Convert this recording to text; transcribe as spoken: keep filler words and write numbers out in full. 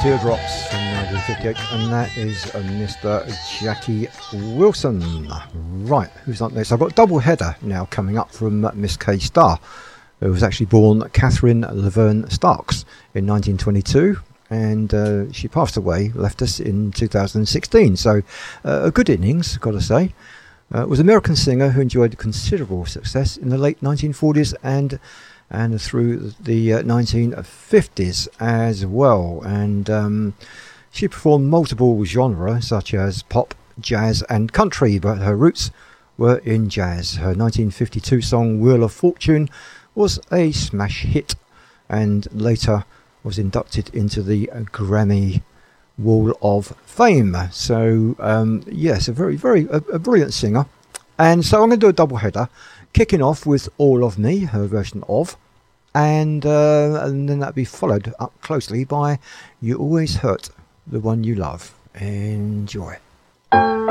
Teardrops from nineteen fifty-eight, and that is uh, Mister Jackie Wilson. Right, who's up next? I've got a double header now coming up from uh, Miss Kay Starr, who was actually born Catherine Laverne Starks in nineteen twenty-two, and uh, she passed away, left us in two thousand sixteen. So uh, a good innings, got to say. Uh, was an American singer who enjoyed considerable success in the late nineteen forties and and through the uh, nineteen fifties as well. And um, she performed multiple genres such as pop, jazz and country, but her roots were in jazz. Her nineteen fifty-two song Wheel of Fortune was a smash hit and later was inducted into the Grammy Wall of Fame. So um, yes, a very, very a, a brilliant singer. And so I'm going to do a double header, kicking off with All of Me, her version of, and, uh, and then that'll be followed up closely by You Always Hurt the One You Love. Enjoy.